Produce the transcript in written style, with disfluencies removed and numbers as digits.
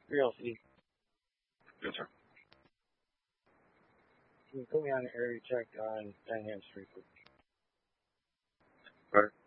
Real C. Yes, sir. Can you put me on an area check on Dunham Street, please? Right.